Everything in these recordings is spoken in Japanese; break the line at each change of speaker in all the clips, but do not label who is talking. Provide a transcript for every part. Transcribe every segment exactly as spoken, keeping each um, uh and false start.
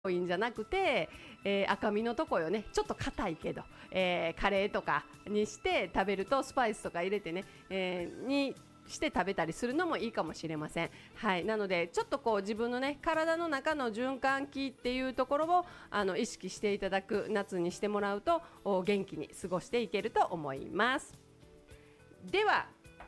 いんじゃなくて、えー、赤身のとこよね、ちょっと硬いけど、えー、カレーとかにして食べるとスパイスとか入れてね、えー、にして食べたりするのもいいかもしれません。はい、なのでちょっとこう自分のね体の中の循環器っていうところをあの意識していただく夏にしてもらうと元気に過ごしていけると思います。では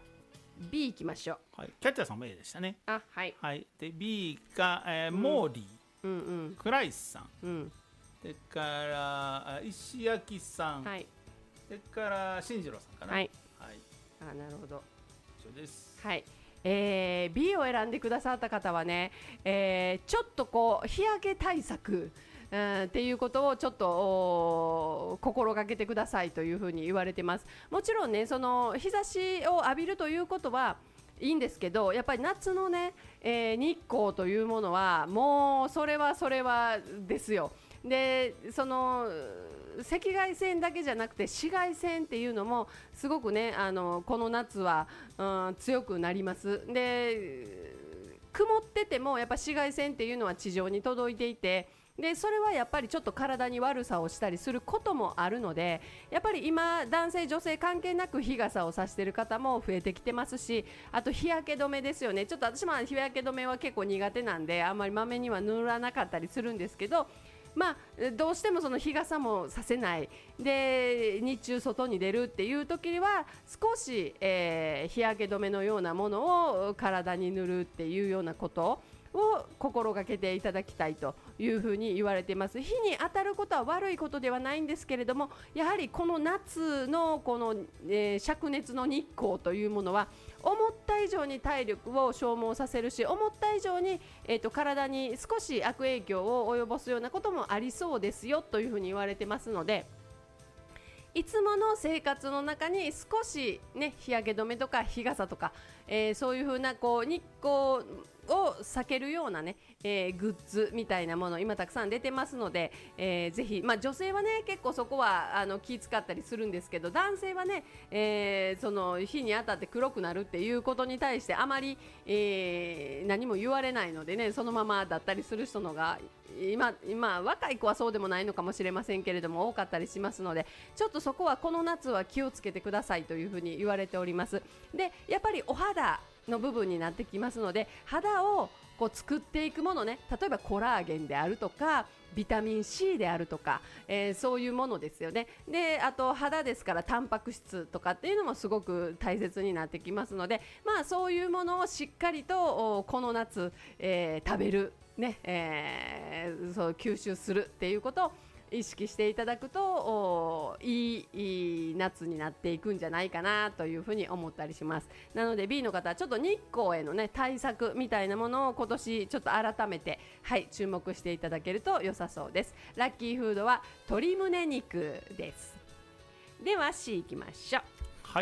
B いきましょ
う、はい、キャッチャーさんも A でしたね。
あ、はい、
はい、で B が、えー、モーリー、うんうん、クライスさん、うん、それから石焼さん、はい、それから進次郎さんかな。はい、はい、
あ、なるほど。
以上です。
はい、えー、B を選んでくださった方はね、えー、ちょっとこう日焼け対策、うん、っていうことをちょっと心がけてくださいというふうに言われてます。もちろんね、その日差しを浴びるということはいいんですけど、やっぱり夏のね、えー、日光というものはもうそれはそれはですよ。で、その赤外線だけじゃなくて紫外線っていうのもすごくね、あのこの夏は、うん、強くなります。で、曇っててもやっぱ紫外線っていうのは地上に届いていて、でそれはやっぱりちょっと体に悪さをしたりすることもあるので、やっぱり今男性女性関係なく日傘を差している方も増えてきてますし、あと日焼け止めですよね。ちょっと私も日焼け止めは結構苦手なんであんまりまめには塗らなかったりするんですけど、まあ、どうしてもその日傘もさせないで日中外に出るっていう時には少し、えー、日焼け止めのようなものを体に塗るっていうようなことを心がけていただきたいというふうに言われています。日に当たることは悪いことではないんですけれども、やはりこの夏のこの、えー、灼熱の日光というものは思った以上に体力を消耗させるし、思った以上に、えーと、体に少し悪影響を及ぼすようなこともありそうですよというふうに言われてますので、いつもの生活の中に少し、ね、日焼け止めとか日傘とか、えー、そういう風なこう日光を避けるような、ねえー、グッズみたいなもの今たくさん出てますので、えー、ぜひ、まあ、女性は、ね、結構そこはあの気使ったりするんですけど、男性は、ねえー、その日に当たって黒くなるっていうことに対してあまり、えー、何も言われないので、ね、そのままだったりする人のが 今, 今若い子はそうでもないのかもしれませんけれども多かったりしますので、ちょっとそこはこの夏は気をつけてくださいというふうに言われております。で、やっぱりお肌の部分になってきますので、肌をこう作っていくものね、例えばコラーゲンであるとかビタミン C であるとか、えー、そういうものですよね。で、あと肌ですからタンパク質とかっていうのもすごく大切になってきますので、まあそういうものをしっかりとこの夏、えー、食べるね、えー、そう吸収するっていうことを意識していただくといい、いい夏になっていくんじゃないかなというふうに思ったりします。なので B の方はちょっと日光への、ね、対策みたいなものを今年ちょっと改めて、はい、注目していただけると良さそうです。ラッキーフードは鶏胸肉です。では C いきましょう。
はい、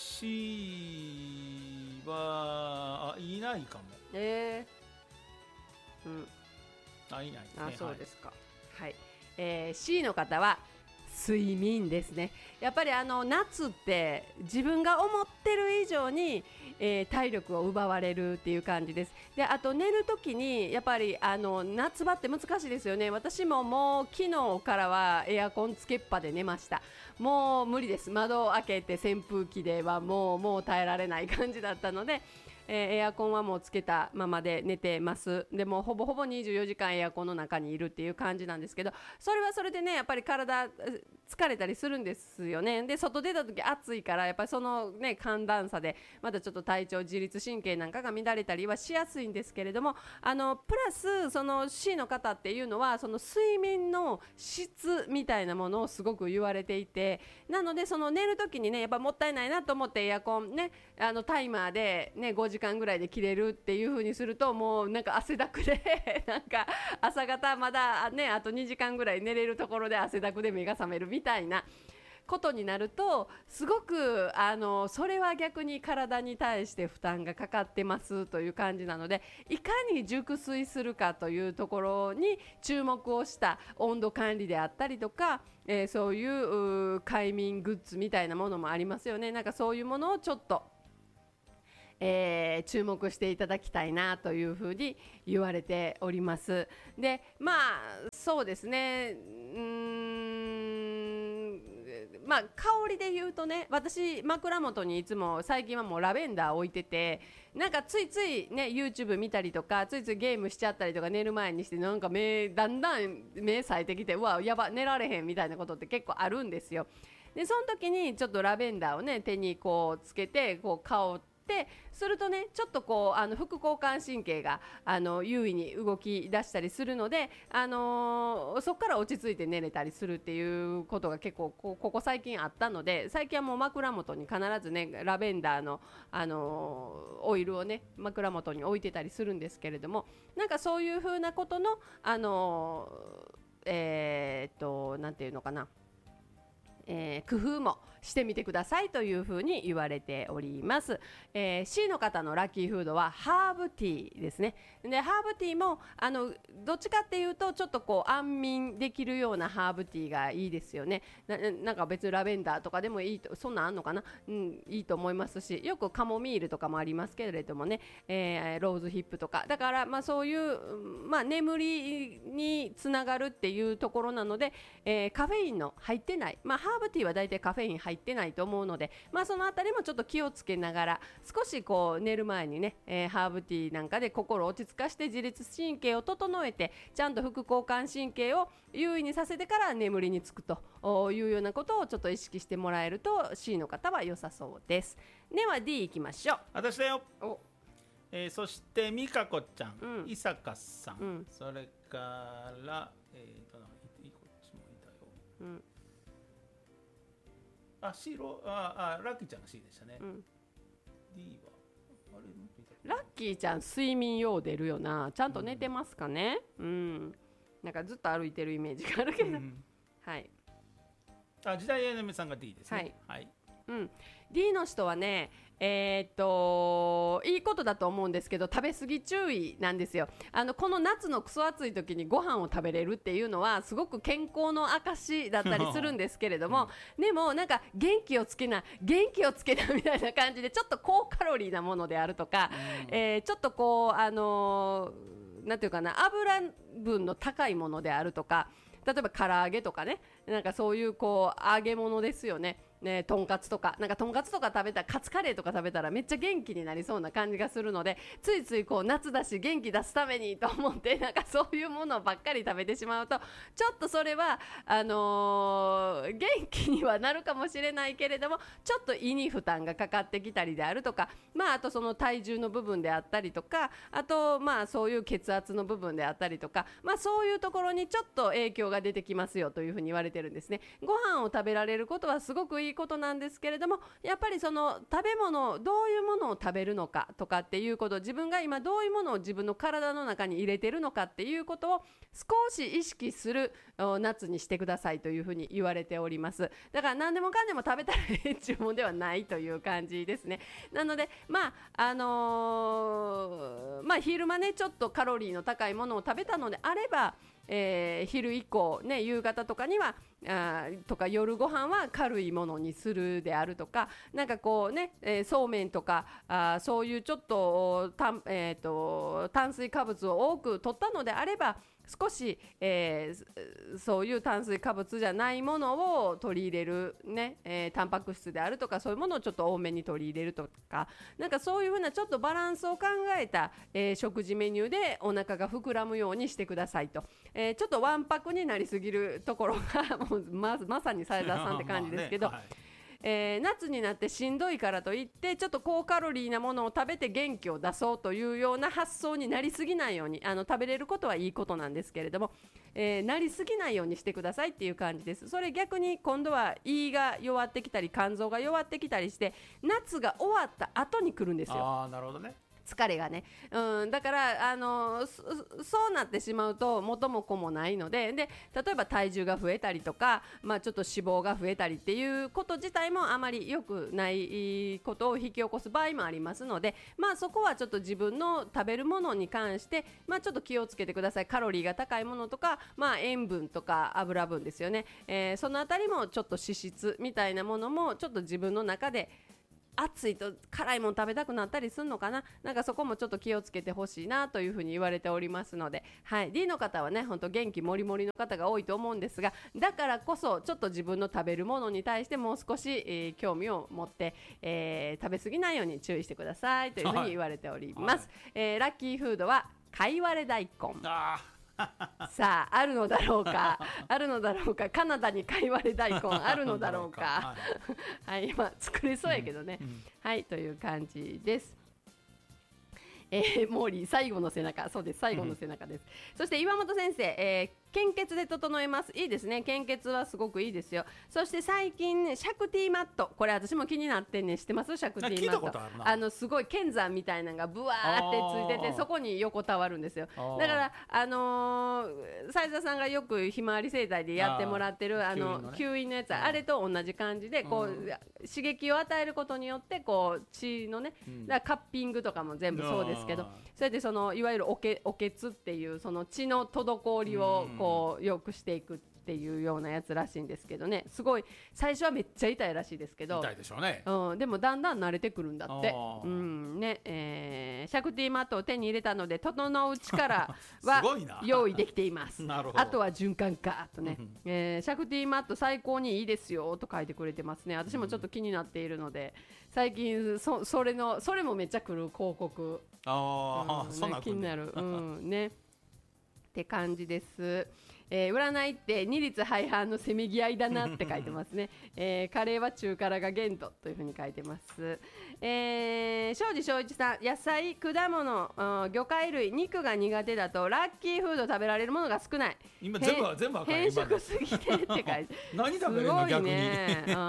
C はあいないかも。
えー、うん、
あいないですね。
あ、そうですか。はい、はい、えー、C の方は睡眠ですね。やっぱりあの夏って自分が思ってる以上に、えー、体力を奪われるっていう感じです。で、あと寝るときにやっぱりあの夏場って難しいですよね。私ももう昨日からはエアコンつけっぱで寝ました。もう無理です。窓を開けて扇風機ではもうもう耐えられない感じだったので、えー、エアコンはもうつけたままで寝てます。でもほぼほぼにじゅうよじかんエアコンの中にいるっていう感じなんですけど、それはそれでね、やっぱり体疲れたりするんですよね。で、外出た時暑いからやっぱりそのね寒暖差でまたちょっと体調自律神経なんかが乱れたりはしやすいんですけれども、あのプラスその C の方っていうのはその睡眠の質みたいなものをすごく言われていて、なのでその寝る時にねやっぱもったいないなと思ってエアコンね、あのタイマーでねごじかんぐらいで切れるっていう風にすると、もうなんか汗だくでなんか朝方まだねあとにじかんぐらい寝れるところで汗だくで目が覚めるみたいなことになると、すごくあのそれは逆に体に対して負担がかかってますという感じなので、いかに熟睡するかというところに注目をした温度管理であったりとか、えー、そういう快眠グッズみたいなものもありますよね。なんかそういうものをちょっとえー、注目していただきたいなというふうに言われております。で、まあそうですね、うーん、まあ香りで言うとね、私枕元にいつも最近はもうラベンダー置いてて、なんかついついね YouTube 見たりとか、ついついゲームしちゃったりとか、寝る前にしてなんか目だんだん目冴えてきて、うわやば寝られへんみたいなことって結構あるんですよ。でその時にちょっとラベンダーをね手にこうつけてこう香ってするとね、ちょっとこうあの副交感神経があの優位に動き出したりするので、あのー、そこから落ち着いて寝れたりするっていうことが結構ここ最近あったので、最近はもう枕元に必ずねラベンダーの、あのー、オイルをね枕元に置いてたりするんですけれども、なんかそういう風なことのあのー、えー、っとなんていうのかな、えー、工夫もしてみてくださいというふうに言われております。えー、C の方のラッキーフードはハーブティーですね。でハーブティーもあのどっちかっていうとちょっとこう安眠できるようなハーブティーがいいですよね。 な, なんか別にラベンダーとかでもいいと、そんなんあんのかな、うん、いいと思いますし、よくカモミールとかもありますけれどもね、えー、ローズヒップとかだから、まあ、そういう、まあ、眠りにつながるっていうところなので、えー、カフェインの入ってない、まあ、ハーブティーはだいたいカフェイン入ってないと思うので、まあ、そのあたりもちょっと気をつけながら少しこう寝る前にね、えー、ハーブティーなんかで心を落ち着かして自律神経を整えて、ちゃんと副交感神経を優位にさせてから眠りにつくというようなことをちょっと意識してもらえると C の方は良さそうです。では D いきましょう。
私だよ。お、えー、そして美香子ちゃん、うん、伊坂さん、うん、それからえーといいこっちもいたよ、うん、あ、白、ああ、ラッキーちゃんが C でしたね、うん、D はあれ
ラッキーちゃん睡眠よう出るよな。ちゃんと寝てますかね、うん、うん、なんかずっと歩いてるイメージがあるけど、うん、はい。
あ、時代やなめさんが D ですね。はい、はい、
うん、D の人はね、えー、っといいことだと思うんですけど、食べ過ぎ注意なんですよ。あのこの夏のクソ暑い時にご飯を食べれるっていうのはすごく健康の証だったりするんですけれども、うん、でもなんか元気をつけな元気をつけなみたいな感じでちょっと高カロリーなものであるとか、うん、えー、ちょっとこうあのー、なんていうかな、油分の高いものであるとか、例えば唐揚げとかね、なんかそういうこう揚げ物ですよね。ね、とんかつとかなんかとんかつとか食べたら、カツカレーとか食べたらめっちゃ元気になりそうな感じがするので、ついついこう夏だし元気出すためにと思ってなんかそういうものばっかり食べてしまうと、ちょっとそれはあのー、元気にはなるかもしれないけれども、ちょっと胃に負担がかかってきたりであるとか、まああとその体重の部分であったりとか、あとまあそういう血圧の部分であったりとか、まあそういうところにちょっと影響が出てきますよというふうに言われてるんですね。ご飯を食べられることはすごくいいことなんですけれども、やっぱりその食べ物、どういうものを食べるのかとかっていうこと、自分が今どういうものを自分の体の中に入れてるのかっていうことを少し意識する夏にしてくださいというふうに言われております。だから何でもかんでも食べたらええ注文ではないという感じですね。なのでまああのー、まあ昼間ねちょっとカロリーの高いものを食べたのであれば、えー、昼以降ね、夕方とかにはあとか夜ご飯は軽いものにするであるとか、なんかこうね、えー、そうめんとかあそういうちょっとたん、えー、と炭水化物を多く取ったのであれば、少し、えー、そういう炭水化物じゃないものを取り入れるね、えー、タンパク質であるとか、そういうものをちょっと多めに取り入れるとか、なんかそういうふうなちょっとバランスを考えた、えー、食事メニューでお腹が膨らむようにしてくださいと、えー、ちょっとわんぱくになりすぎるところがもう ま, まさに斉田さんって感じですけど、まあね、はい、えー、夏になってしんどいからといってちょっと高カロリーなものを食べて元気を出そうというような発想になりすぎないように、あの食べれることはいいことなんですけれども、えー、なりすぎないようにしてくださいっていう感じです。それ逆に今度は胃が弱ってきたり肝臓が弱ってきたりして夏が終わった後に来るんですよ。
あー、なるほどね。
疲れがね、うん、だからあの そ, そうなってしまうと元も子もないので、で例えば体重が増えたりとか、まあ、ちょっと脂肪が増えたりっていうこと自体もあまり良くないことを引き起こす場合もありますので、まあ、そこはちょっと自分の食べるものに関して、まあ、ちょっと気をつけてください。カロリーが高いものとか、まあ、塩分とか油分ですよね、えー、そのあたりもちょっと脂質みたいなものもちょっと自分の中で暑いと辛いもの食べたくなったりするのかな。なんかそこもちょっと気をつけてほしいなというふうに言われておりますので、はい、D の方はね本当元気もりもりの方が多いと思うんですが、だからこそちょっと自分の食べるものに対してもう少し、えー、興味を持って、えー、食べ過ぎないように注意してくださいというふうに言われております、はいはい、えー、ラッキーフードはかいわれ大根。あさああるのだろうかあるのだろうか。カナダにかいわれ大根あるのだろうかはい、今作れそうやけどね、うんうん、はいという感じです。えー、モーリー最後の背中、そうです最後の背中です、うん、そして岩本先生、えー、献血で整えます。いいですね、献血はすごくいいですよ。そして最近、ね、シャクティーマット、これ私も気になってんねん、知ってます？シャクティーマット、 あ, あのすごい剣山みたいなのがブワーってついてて、そこに横たわるんですよ。だからあのー、斉田さんがよくひまわり生態でやってもらってるあの吸引のやつ、あれと同じ感じでこう、うん、刺激を与えることによってこう血のね、うん、だからカッピングとかも全部そうですけど、それでそのいわゆるおけおけつっていうその血の滞りをこう良くしていくっていうようなやつらしいんですけどね。すごい最初はめっちゃ痛いらしいですけど、
痛いでしょうね、
うん、でもだんだん慣れてくるんだって、うんねえー、シャクティーマットを手に入れたので整う力は用意できていますあとは循環かとね、えー、シャクティーマット最高にいいですよと書いてくれてますね。私もちょっと気になっているので、最近 そ, それのそれもめっちゃ来る広告、
あ、うん、そんな
気になる、うんねって感じです。えー、占いって二律背反のせめぎ合いだなって書いてますね、えー、カレーは中辛が限度というふうに書いてます。えー、庄司正一さん、野菜、果物、魚介類、肉が苦手だとラッキーフード食べられるものが少ない。
今全部全部赤い。
変色すぎてって書いて
何食べれるの逆に。
ね、うん、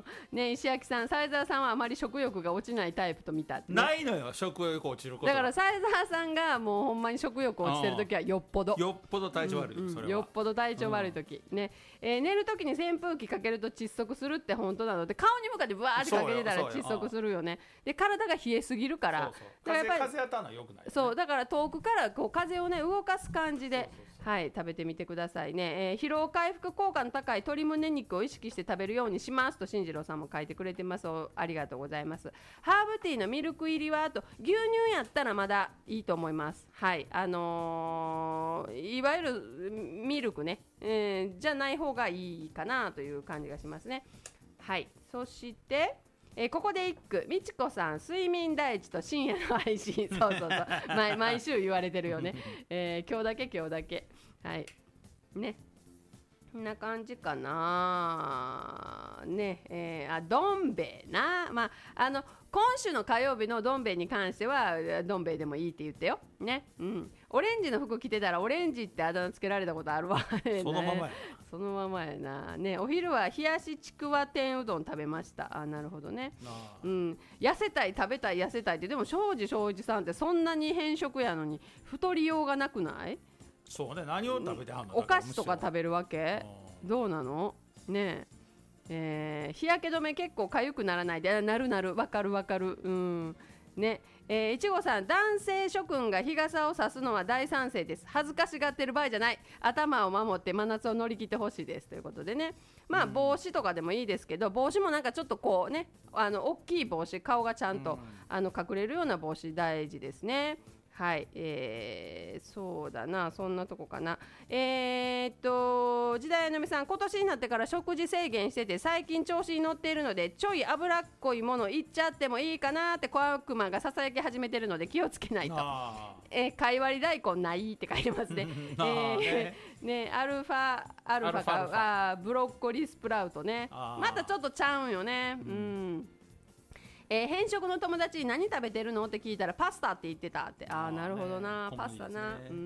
ね、石焼さん、斉沢さんはあまり食欲が落ちないタイプと見たって、ね、
ないのよ食欲落ちること。
だから斉沢さんがもうほんまに食欲落ちてるときはよっぽど
よっぽど体調悪い、うんうん、それは
よっぽど体調悪いとき、うんねえー、寝るときに扇風機かけると窒息するって本当なので、顔に向かってブワーってかけてたら窒息するよね。で体が冷えすぎるから、
そうそう、だからやっぱり風当たるのは良くない、ね、
そうだから遠くからこう風をね動かす感じで、そうそうそう、はい、食べてみてくださいね、えー、疲労回復効果の高い鶏胸肉を意識して食べるようにしますと進次郎さんも書いてくれてます。ありがとうございます。ハーブティーのミルク入りはあと牛乳やったらまだいいと思います。はい、あのー、いわゆるミルクね、えー、じゃない方がいいかなという感じがしますね。はい、そしてえー、ここで一句、みちこさん睡眠第一と深夜の配信そうそうそう毎, 毎週言われてるよね、えー、今日だけ今日だけ、はいね、こんな感じかなね、えー、あどん兵衛な、まあ、あの今週の火曜日のどん兵衛に関してはどん兵衛でもいいって言ってよ、ね、うん、オレンジの服着てたらオレンジってあだ名つけられたことあるわね、
そのままや
そのままやな、ね、お昼は冷やしちくわ天うどん食べました。あ、なるほどね、うん、痩せたい食べたい痩せたいって、でも庄司正一さんってそんなに偏食やのに太りようがなくない？
そうね、何を食べてはんの？
お菓子とか食べるわけ？どうなのねえ、えー、日焼け止め結構痒くならないで、なるなる、わかるわかる、うんね、えー、いちごさん、男性諸君が日傘を差すのは大賛成です。恥ずかしがってる場合じゃない、頭を守って真夏を乗り切ってほしいですということでね、まあ帽子とかでもいいですけど、帽子もなんかちょっとこうね、あの大きい帽子、顔がちゃんとあの隠れるような帽子大事ですね。はい、えー、そうだな、そんなとこかな。えー、っと時代のみさん、今年になってから食事制限してて最近調子に乗っているのでちょい脂っこいものいっちゃってもいいかなって小悪魔がささやき始めてるので気をつけないと。えー、かいわり大根ないって書いてますねえー、ね, ねアルファアルファか、あブロッコリースプラウトね、またちょっとちゃうんよね、うん、うんえー、偏食の友達に何食べてるのって聞いたらパスタって言ってたって。ああ、なるほどな、パスタな、うん、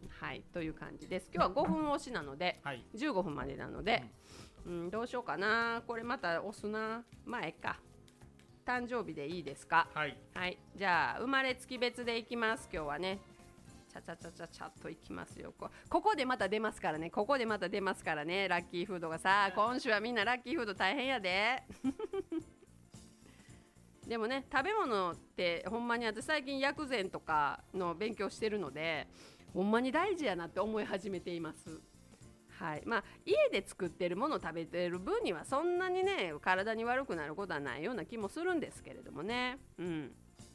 はいという感じです。今日はごふん押しなので、はい、じゅうごふんまでなので、うん、どうしようかな、これまた押すな、前か誕生日でいいですか？はい、はい、じゃあ生まれ月別でいきます。今日はねちゃちゃちゃちゃちゃっといきますよ。こ, ここでまた出ますからね、ここでまた出ますからね、ラッキーフードがさ、今週はみんなラッキーフード大変やででもね、食べ物ってほんまに私最近薬膳とかの勉強してるのでほんまに大事やなって思い始めています。 はい、まあ家で作ってるものを食べてる分にはそんなにね体に悪くなることはないような気もするんですけれどもね。うん。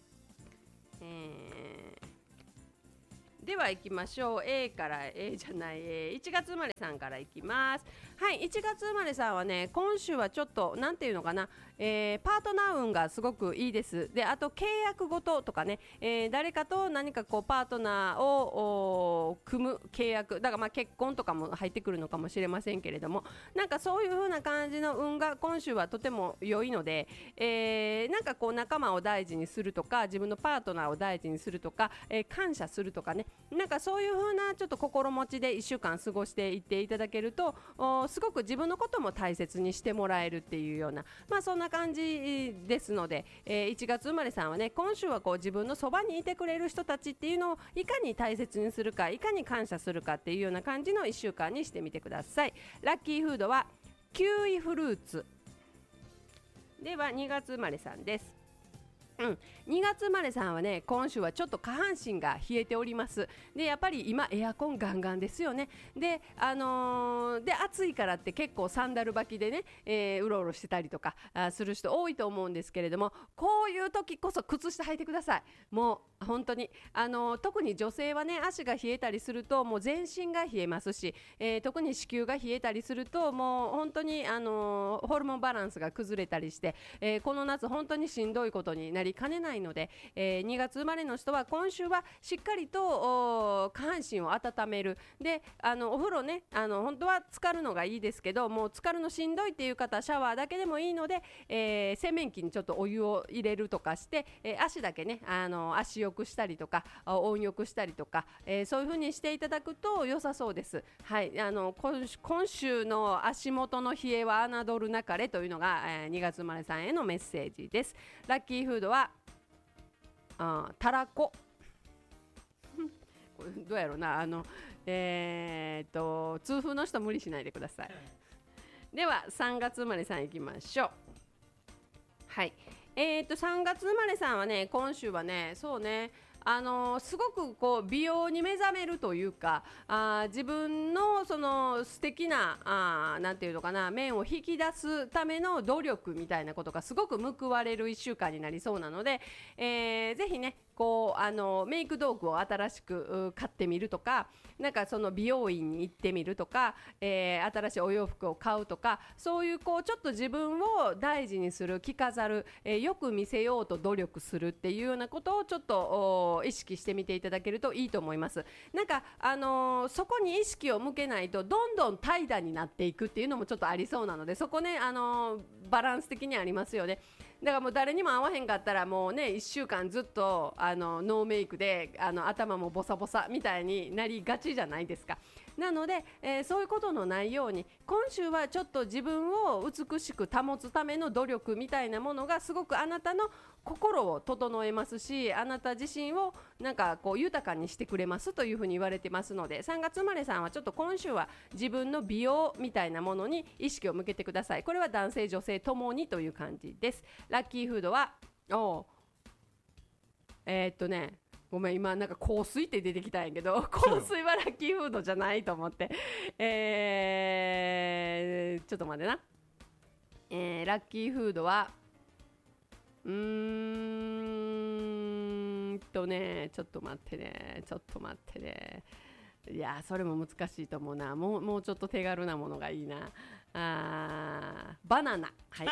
えー、では行きましょう。 A から A じゃない、えー、いちがつ生まれさんからいきます。はい、いちがつ生まれさんはね今週はちょっとなんていうのかな、えー、パートナー運がすごくいいです。であと契約ごととかね、えー、誰かと何かこうパートナーを組む契約だから、まあ結婚とかも入ってくるのかもしれませんけれども、なんかそういう風な感じの運が今週はとても良いので、えー、なんかこう仲間を大事にするとか自分のパートナーを大事にするとか、えー、感謝するとかね、なんかそういう風なちょっと心持ちでいっしゅうかん過ごしていっていただけるとすごく自分のことも大切にしてもらえるっていうような、まあそんな感じですので、えー、いちがつ生まれさんはね今週はこう自分のそばにいてくれる人たちっていうのをいかに大切にするかいかに感謝するかっていうような感じのいっしゅうかんにしてみてください。ラッキーフードはキウイフルーツではにがつ生まれさんです。うん、にがつ生まれさんはね今週はちょっと下半身が冷えております。でやっぱり今エアコンガンガンですよね。であのー、で暑いからって結構サンダル履きでね、えー、うろうろしてたりとかあする人多いと思うんですけれども、こういう時こそ靴下履いてください。もう本当にあのー、特に女性はね足が冷えたりするともう全身が冷えますし、えー、特に子宮が冷えたりするともう本当にあのー、ホルモンバランスが崩れたりして、えー、この夏本当にしんどいことになりかねないので、えー、にがつ生まれの人は今週はしっかりと下半身を温める。であのお風呂ねあの本当は浸かるのがいいですけどもう浸かるのしんどいっていう方はシャワーだけでもいいので、えー、洗面器にちょっとお湯を入れるとかして、えー、足だけねあの足よくしたりとか温浴したりとか、えー、そういう風にしていただくと良さそうです。はい、あの 今, 今週の足元の冷えは侮るなかれというのが、えー、にがつ生まれさんへのメッセージです。ラッキーフードはあたらここれどうやろうなあのえー、っと痛風の人無理しないでください。ではさんがつ生まれさんいきましょう。はい、えー、っとさんがつ生まれさんはね今週はねそうねあのー、すごくこう美容に目覚めるというかあ自分のその素敵なあなんていうのかな面を引き出すための努力みたいなことがすごく報われるいっしゅうかんになりそうなので、えー、ぜひねこうあのメイク道具を新しく買ってみるとかなんかその美容院に行ってみるとか、えー、新しいお洋服を買うとかそういうこうちょっと自分を大事にする着飾る、えー、よく見せようと努力するっていうようなことをちょっと意識してみていただけるといいと思います。なんか、あのー、そこに意識を向けないとどんどん怠惰になっていくっていうのもちょっとありそうなのでそこね、あのー、バランス的にありますよね。だからもう誰にも会わへんかったらもうねいっしゅうかんずっとあのノーメイクであの頭もボサボサみたいになりがちじゃないですか。なので、えー、そういうことのないように今週はちょっと自分を美しく保つための努力みたいなものがすごくあなたの心を整えますしあなた自身をなんかこう豊かにしてくれますというふうに言われてますのでさんがつ生まれさんはちょっと今週は自分の美容みたいなものに意識を向けてください。これは男性女性ともにという感じです。ラッキーフードはおえー、っとねごめん今なんか香水って出てきたんやけど香水はラッキーフードじゃないと思ってえー、ちょっと待ってな、えー、ラッキーフードはうーんとねちょっと待ってねちょっと待ってねいやそれも難しいと思うな。もう、もうちょっと手軽なものがいいな。あバナナはい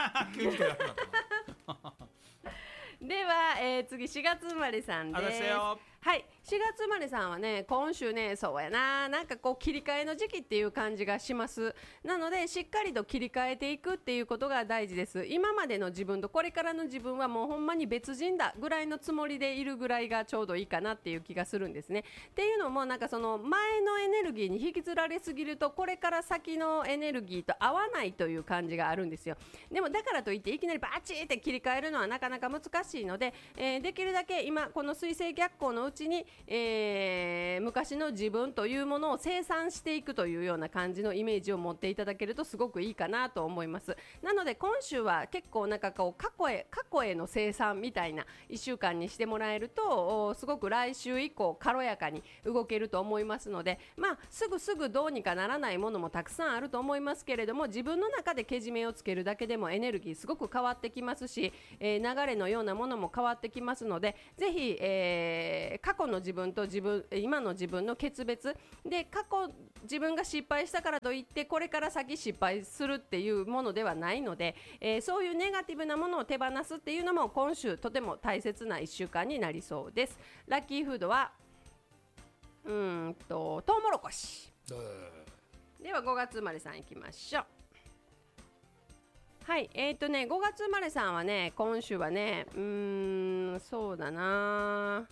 では、えー、次しがつ生まれさんです。はい、しがつ生まれさんはね今週ねそうやななんかこう切り替えの時期っていう感じがします。なのでしっかりと切り替えていくっていうことが大事です。今までの自分とこれからの自分はもうほんまに別人だぐらいのつもりでいるぐらいがちょうどいいかなっていう気がするんですね。っていうのもなんかその前のエネルギーに引きずられすぎるとこれから先のエネルギーと合わないという感じがあるんですよ。でもだからといっていきなりバチって切り替えるのはなかなか難しいので、えー、できるだけ今この水星逆行のうちに、えー、昔の自分というものを清算していくというような感じのイメージを持っていただけるとすごくいいかなと思います。なので今週は結構なんかこう過去へ過去への清算みたいないっしゅうかんにしてもらえるとすごく来週以降軽やかに動けると思いますので、まあすぐすぐどうにかならないものもたくさんあると思いますけれども、自分の中でけじめをつけるだけでもエネルギーすごく変わってきますし、えー、流れのようなものも変わってきますので、ぜひ、えー、過去の自分と自分今の自分の決別で、過去自分が失敗したからといってこれから先失敗するっていうものではないので、えー、そういうネガティブなものを手放すっていうのも今週とても大切ないっしゅうかんになりそうです。ラッキーフードはうーんとトウモロコシ。ではごがつ生まれさんいきましょう。はい、えーとねごがつ生まれさんはね、今週はね、うーんそうだな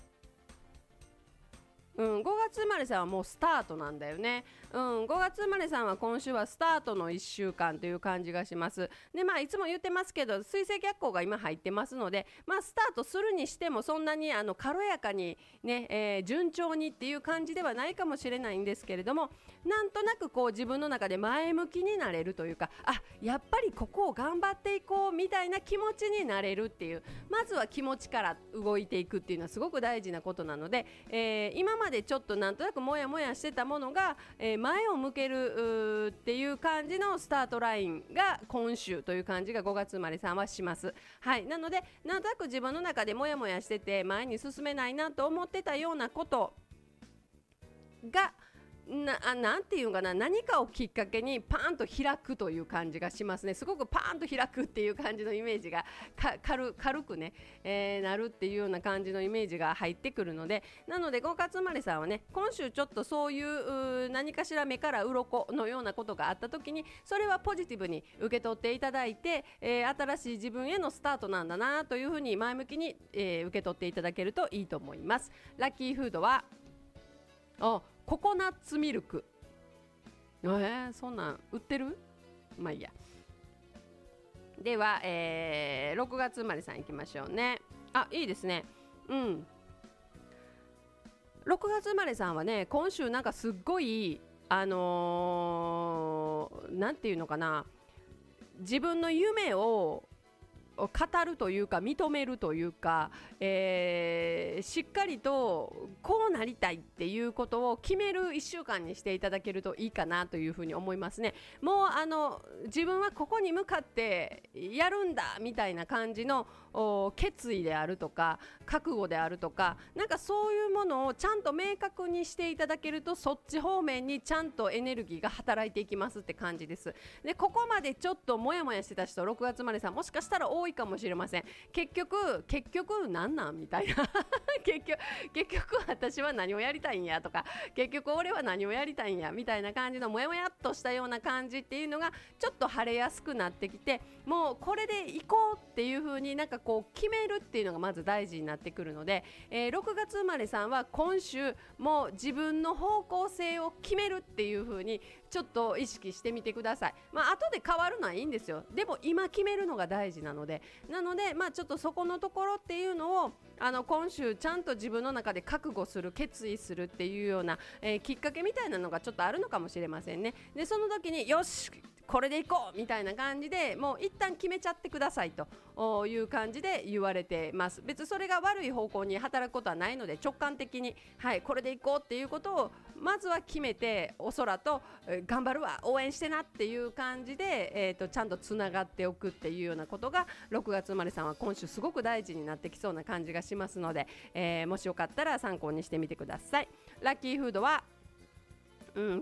うん、ごがつ生まれさんはもうスタートなんだよね。うん、ごがつ生まれさんは今週はスタートのいっしゅうかんという感じがします。で、まあいつも言ってますけど、水星逆行が今入ってますので、まあスタートするにしてもそんなにあの軽やかにね、えー、順調にっていう感じではないかもしれないんですけれども、なんとなくこう自分の中で前向きになれるというか、あ、やっぱりここを頑張っていこうみたいな気持ちになれるっていう、まずは気持ちから動いていくっていうのはすごく大事なことなので、えー、今までちょっとなんとなくモヤモヤしてたものが、えー、前を向けるっていう感じのスタートラインが今週という感じがごがつ生まれさんはします。はい、なのでなんとなく自分の中でモヤモヤしてて前に進めないなと思ってたようなことがな, あなんていうかな、何かをきっかけにパーンと開くという感じがしますね。すごくパーンと開くっていう感じのイメージがか 軽, 軽くね、えー、なるっていうような感じのイメージが入ってくるので、なのでごがつ生まれさんはね、今週ちょっとそういうう何かしら目から鱗のようなことがあった時に、それはポジティブに受け取っていただいて、えー、新しい自分へのスタートなんだなというふうに前向きに、えー、受け取っていただけるといいと思います。ラッキーフードはあココナッツミルク。えー、そんなん売ってる？まあいいや。では、えー、ろくがつ生まれさんいきましょうね。あ、いいですね。うん。ろくがつ生まれさんはね、今週なんかすっごいあのー、なんていうのかな、自分の夢を語るというか認めるというか、えー、しっかりとこうなりたいっていうことを決めるいっしゅうかんにしていただけるといいかなというふうに思いますね。もうあの自分はここに向かってやるんだみたいな感じの決意であるとか覚悟であるとか、なんかそういうものをちゃんと明確にしていただけると、そっち方面にちゃんとエネルギーが働いていきますって感じです。で、ここまでちょっとモヤモヤしてた人、ろくがつ生まれさんもしかしたら多いかもしれません。結局結局なんなんみたいな結局結局私は何をやりたいんやとか、結局俺は何をやりたいんやみたいな感じのモヤモヤっとしたような感じっていうのがちょっと晴れやすくなってきて、もうこれでいこうっていう風になんかこう決めるっていうのがまず大事になってくるので、えー、ろくがつ生まれさんは今週もう自分の方向性を決めるっていう風にちょっと意識してみてください。まあ後で変わるのはいいんですよ。でも今決めるのが大事なので、なのでまあちょっとそこのところっていうのをあの今週ちゃんと自分の中で覚悟する、決意するっていうような、えー、きっかけみたいなのがちょっとあるのかもしれませんね。でその時によしこれでいこうみたいな感じでもう一旦決めちゃってくださいという感じで言われてます。別にそれが悪い方向に働くことはないので、直感的に、はい、これでいこうっていうことをまずは決めて、お空と、えー、頑張るわ応援してなっていう感じで、えーと、ちゃんとつながっておくっていうようなことがろくがつ生まれさんは今週すごく大事になってきそうな感じがしますので、えー、もしよかったら参考にしてみてください。ラッキーフードはうん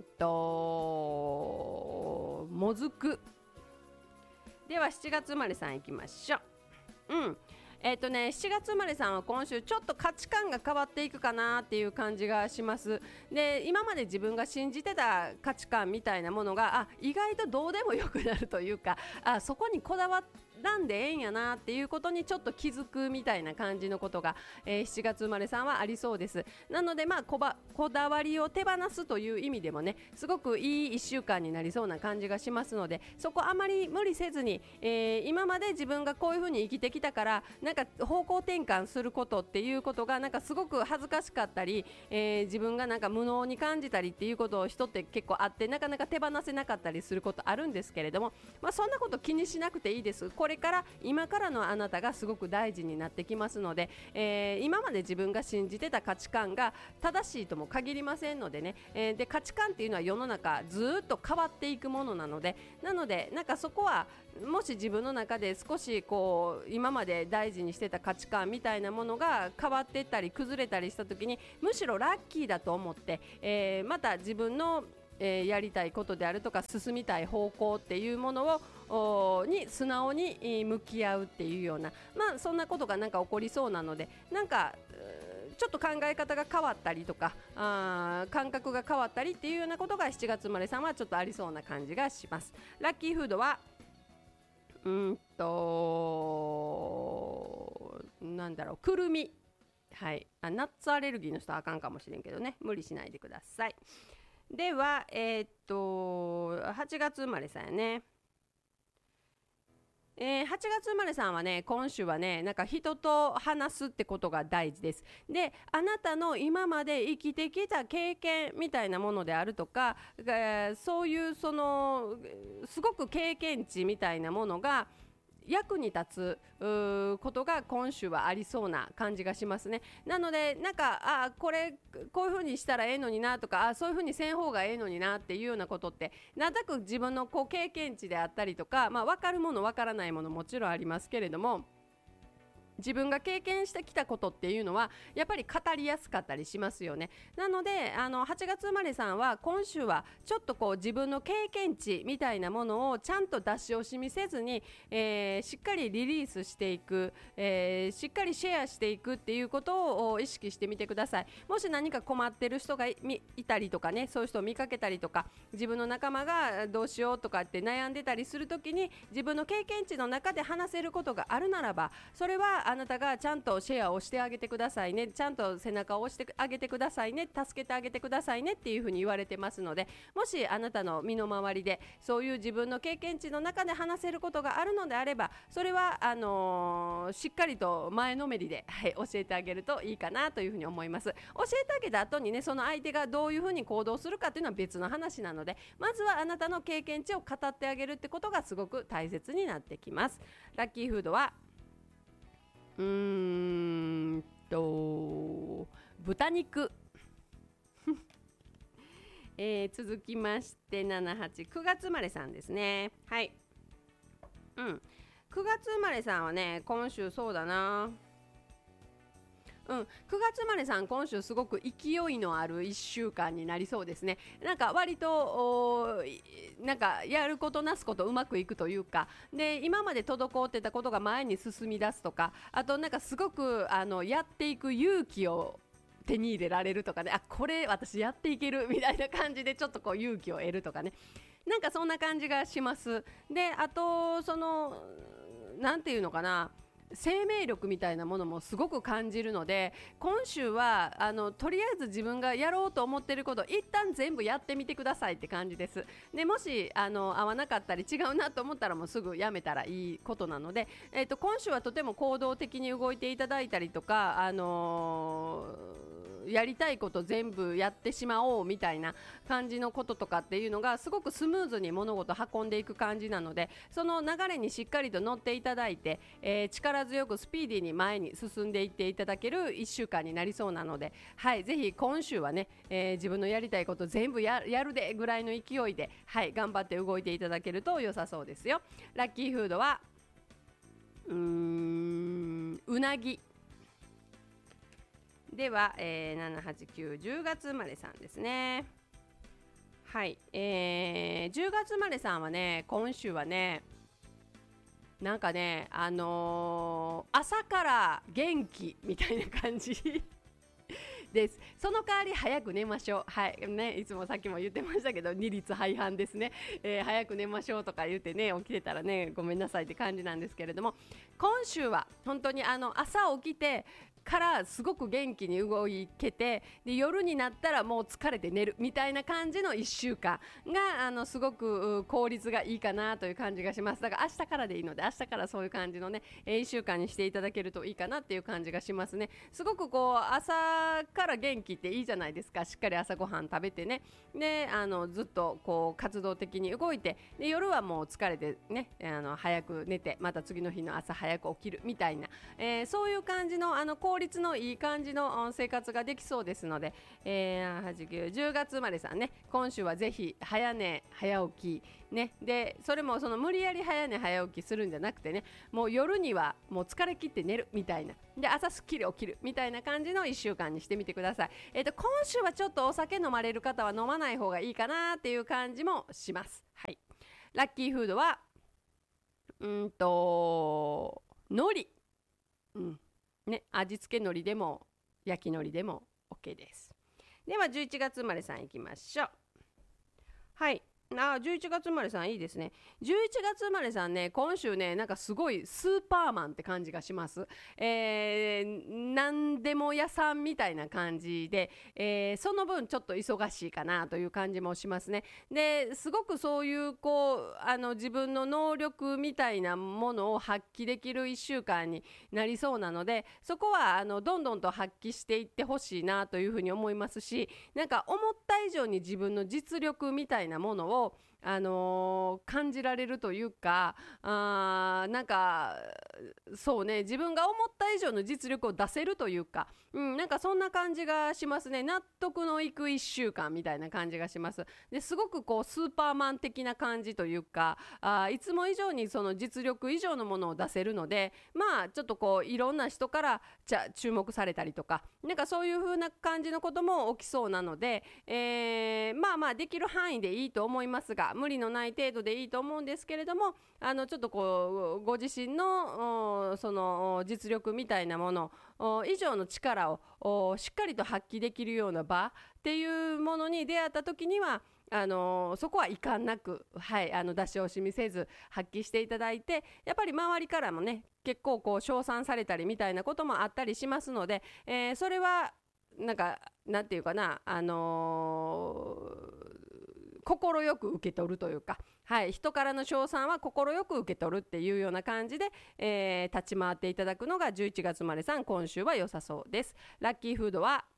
ともずく。ではしちがつ生まれさんいきましょう。うんえーとね、しちがつ生まれさんは今週ちょっと価値観が変わっていくかなっていう感じがします。で今まで自分が信じてた価値観みたいなものがあ意外とどうでもよくなるというか、あそこにこだわらんでええんやなっていうことにちょっと気づくみたいな感じのことが、えー、しちがつ生まれさんはありそうです。なのでまあこばこだわりを手放すという意味でもねすごくいいいっしゅうかんになりそうな感じがしますので、そこあまり無理せずに、えー、今まで自分がこういう風に生きてきたからなんか方向転換することっていうことがなんかすごく恥ずかしかったり、えー、自分がなんか無能に感じたりっていうことを人って結構あってなかなか手放せなかったりすることあるんですけれども、まあ、そんなこと気にしなくていいです。これから今からのあなたがすごく大事になってきますので、えー、今まで自分が信じてた価値観が正しいとも限りませんのでね、えー、で価値観っていうのは世の中ずっと変わっていくものなのでなのでなんかそこはもし自分の中で少しこう今まで大事にしてた価値観みたいなものが変わっていったり崩れたりした時にむしろラッキーだと思って、えー、また自分のえー、やりたいことであるとか進みたい方向っていうものをに素直に向き合うっていうような、まあそんなことがなんか起こりそうなので、なんかちょっと考え方が変わったりとかあ感覚が変わったりっていうようなことがしちがつ生まれさんはちょっとありそうな感じがします。ラッキーフードはうーんとなんだろうくるみ、はい、あナッツアレルギーの人はあかんかもしれんけどね、無理しないでください。では、えー、っとはちがつ生まれさんやね、えー、はちがつ生まれさんはね今週はねなんか人と話すってことが大事です。であなたの今まで生きてきた経験みたいなものであるとか、えー、そういうそのすごく経験値みたいなものが役に立つことが今週はありそうな感じがしますね。なのでなんかあこれこういう風にしたらええのになとかあそういう風にせん方がええのになっていうようなことってなんとなく自分のこう経験値であったりとか、まあ、分かるもの分からないものもちろんありますけれども、自分が経験してきたことっていうのはやっぱり語りやすかったりしますよね。なのであのはちがつ生まれさんは今週はちょっとこう自分の経験値みたいなものをちゃんと出し惜しみせずに、えー、しっかりリリースしていく、えー、しっかりシェアしていくっていうことを意識してみてください。もし何か困ってる人が い, いたりとかね、そういう人を見かけたりとか自分の仲間がどうしようとかって悩んでたりするときに自分の経験値の中で話せることがあるならばそれはあなたがちゃんとシェアをしてあげてくださいね、ちゃんと背中を押してあげてくださいね、助けてあげてくださいねっていうふうに言われてますので、もしあなたの身の回りでそういう自分の経験値の中で話せることがあるのであればそれはあのー、しっかりと前のめりで、はい、教えてあげるといいかなというふうに思います。教えてあげた後にねその相手がどういうふうに行動するかっていうのは別の話なので、まずはあなたの経験値を語ってあげるってことがすごく大切になってきます。ラッキーフードはうーんと豚肉えー、続きましてななはちくがつ生まれさんですね。はい、うん、くがつ生まれさんはね今週そうだなうん、くがつ生まれさん今週すごく勢いのあるいっしゅうかんになりそうですね。なんか割となんかやることなすことうまくいくというかで今まで滞ってたことが前に進み出すとか、あとなんかすごくあのやっていく勇気を手に入れられるとかね、あこれ私やっていけるみたいな感じでちょっとこう勇気を得るとかね、なんかそんな感じがします。であとそのなんていうのかな生命力みたいなものもすごく感じるので今週はあのとりあえず自分がやろうと思っていること一旦全部やってみてくださいって感じです。でもしあの合わなかったり違うなと思ったらもうすぐやめたらいいことなので、えーと、今週はとても行動的に動いていただいたりとか、あのーやりたいこと全部やってしまおうみたいな感じのこととかっていうのがすごくスムーズに物事運んでいく感じなので、その流れにしっかりと乗っていただいて、えー、力強くスピーディーに前に進んでいっていただけるいっしゅうかんになりそうなので、はい、ぜひ今週はね、えー、自分のやりたいこと全部 や, やるでぐらいの勢いで、はい、頑張って動いていただけると良さそうですよ。ラッキーフードはうーんうなぎでは、えー、なな、はち、きゅう、じゅうがつ生まれさんですね。はい、えー、じゅうがつ生まれさんはね今週はねなんかねあのー、朝から元気みたいな感じです。その代わり早く寝ましょう。はいね、いつもさっきも言ってましたけど二律背反ですね、えー、早く寝ましょうとか言ってね起きてたらねごめんなさいって感じなんですけれども、今週は本当にあの朝起きてからすごく元気に動けて、で夜になったらもう疲れて寝るみたいな感じのいっしゅうかんがあのすごく効率がいいかなという感じがします。だから明日からでいいので明日からそういう感じのねいっしゅうかんにしていただけるといいかなっていう感じがしますね。すごくこう朝から元気っていいじゃないですか。しっかり朝ごはん食べてね、であのずっとこう活動的に動いて、で夜はもう疲れてねあの早く寝てまた次の日の朝早く起きるみたいな、えー、そういう感じのあの効率のいい感じの生活ができそうですので、えー、はち、きゅう、じゅうがつ生まれさんね、今週はぜひ早寝早起きね、でそれもその無理やり早寝早起きするんじゃなくてね、もう夜にはもう疲れ切って寝るみたいな、で朝すっきり起きるみたいな感じのいっしゅうかんにしてみてください。えーと、今週はちょっとお酒飲まれる方は飲まない方がいいかなっていう感じもします。はい、ラッキーフードはうんと海苔、うんね、味付け海苔でも焼き海苔でも OK です。ではじゅういちがつ生まれさんいきましょう。はい、あじゅういちがつ生まれさんいいですね。じゅういちがつ生まれさんね、今週ねなんかすごいスーパーマンって感じがします。えー、何でも屋さんみたいな感じで、えー、その分ちょっと忙しいかなという感じもしますね。ですごくそういうこうあの自分の能力みたいなものを発揮できるいっしゅうかんになりそうなので、そこはあのどんどんと発揮していってほしいなというふうに思いますし、なんか思った以上に自分の実力みたいなものをあのー、感じられるというか、あなんかそうね、自分が思った以上の実力を出せるというか、うん、なんかそんな感じがしますね。納得のいくいっしゅうかんみたいな感じがします。ですごくこうスーパーマン的な感じというか、あいつも以上にその実力以上のものを出せるので、まあちょっとこういろんな人からじゃ注目されたりとか、なんかそういう風な感じのことも起きそうなので、えー、まあまあできる範囲でいいと思いますが、無理のない程度でいいと思うんですけれども、あのちょっとこうご自身のその実力みたいなもの以上の力をしっかりと発揮できるような場っていうものに出会った時には、あのそこは遺憾なく、はい、あの出し惜しみせず発揮していただいて、やっぱり周りからもね結構こう称賛されたりみたいなこともあったりしますので、えー、それはなんかなんていうかな、あのー、心よく受け取るというか、はい、人からの称賛は心よく受け取るっていうような感じで、えー、立ち回っていただくのがじゅういちがつ生まれさん、今週は良さそうです。ラッキーフードは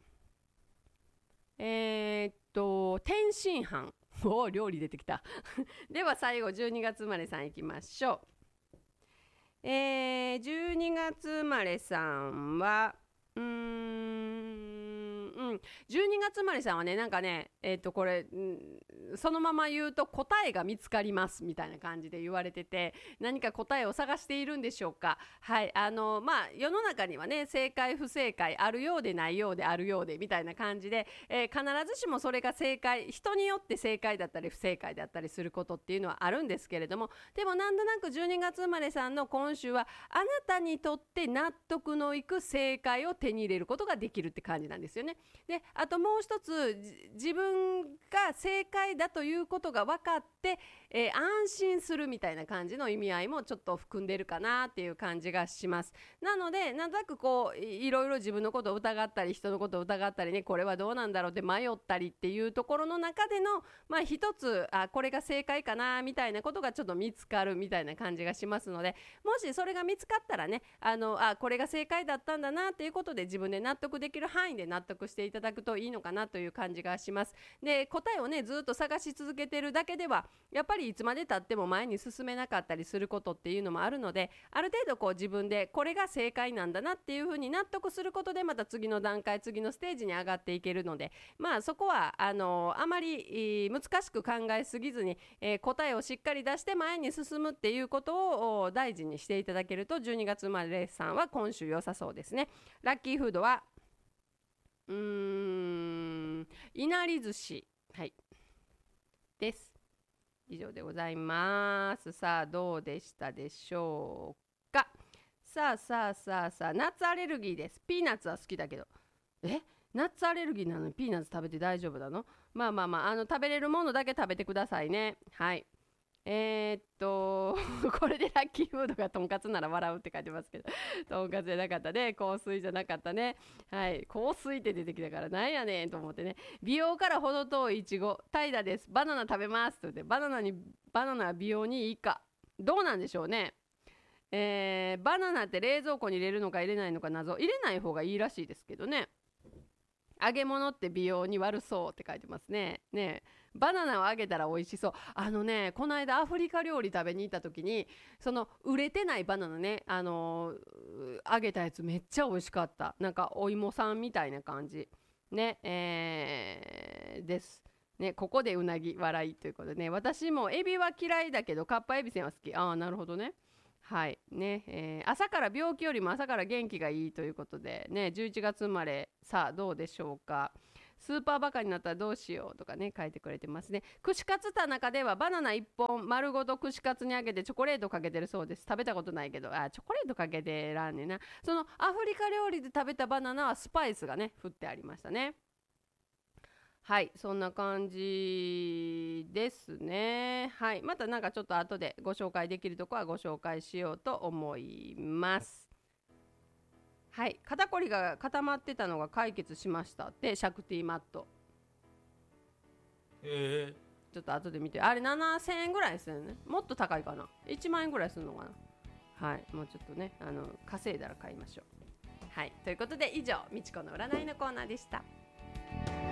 えー、っと天津飯お料理出てきたでは最後じゅうにがつ生まれさんいきましょう。えー、じゅうにがつ生まれさんはうーんうんじゅうにがつ生まれさんはね、なんかねえー、っとこれ、んそのまま言うと答えが見つかりますみたいな感じで言われてて、何か答えを探しているんでしょうか。はい、あのまあ世の中にはね正解不正解あるようでないようであるようでみたいな感じで、えー、必ずしもそれが正解、人によって正解だったり不正解だったりすることっていうのはあるんですけれども、でもなんとなくじゅうにがつ生まれさんの今週はあなたにとって納得のいく正解を手に入れることができるって感じなんですよね。であともう一つ、自分が正解だということが分かって、えー、安心するみたいな感じの意味合いもちょっと含んでるかなっていう感じがします。なのでなんとなくこういろいろ自分のことを疑ったり人のことを疑ったりね、これはどうなんだろうって迷ったりっていうところの中でのまあ一つ、あこれが正解かなみたいなことがちょっと見つかるみたいな感じがしますので、もしそれが見つかったらね、あのあこれが正解だったんだなっていうことで自分で納得できる範囲で納得していただくといいのかなという感じがします。で答えをねずっと探し続けてるだけではやっぱりいつまで経っても前に進めなかったりすることっていうのもあるので、ある程度こう自分でこれが正解なんだなっていうふうに納得することでまた次の段階次のステージに上がっていけるので、まあそこはあのあまり難しく考えすぎずに、えー、答えをしっかり出して前に進むっていうことを大事にしていただけるとじゅうにがつ生まれさんは今週良さそうですね。ラッキーフードはうーんいなり寿司、はいです。以上でございます。さあどうでしたでしょうか。さあさあさあさあ夏アレルギーです。ピーナッツは好きだけどえナッツアレルギーなのにピーナッツ食べて大丈夫なの？まあまあまあ、あの食べれるものだけ食べてくださいね。はい。えー、っとこれでラッキーフードがとんかつなら笑うって書いてますけど、とんかつじゃなかったね。香水じゃなかったね。はい。香水って出てきたからなんやねんと思ってね。美容から程遠いいちご、怠惰です。バナナ食べますって言って、バナナにバナナは美容にいいか、どうなんでしょうね。えー、バナナって冷蔵庫に入れるのか入れないのか謎。入れない方がいいらしいですけどね。揚げ物って美容に悪そうって書いてますね。ねバナナを揚げたら美味しそう。あのね、この間アフリカ料理食べに行った時に、その売れてないバナナね、あのー、揚げたやつめっちゃ美味しかった。なんかお芋さんみたいな感じ。ね、えー、です。ね、ここでうなぎ笑いということでね、私もエビは嫌いだけど、カッパエビせんは好き。ああ、なるほどね。はいね、えー、朝から病気よりも朝から元気がいいということでね、じゅういちがつ生まれ、さあどうでしょうか。スーパーバカになったらどうしようとかね書いてくれてますね。串カツ田中ではバナナいっぽん丸ごと串カツにあげてチョコレートかけてるそうです。食べたことないけど、あチョコレートかけてらんねんな。そのアフリカ料理で食べたバナナはスパイスがね振ってありましたね。はい、そんな感じですね。はい、またなんかちょっと後でご紹介できるとこはご紹介しようと思います。はい、肩こりが固まってたのが解決しましたってシャクティマット。
え
ー、ちょっと後で見て、あれななせんえんぐらいするね。もっと高いかな。いちまんえんぐらいするのかな。はい、もうちょっとね、あの稼いだら買いましょう。はい、ということで以上、みちこの占いのコーナーでした。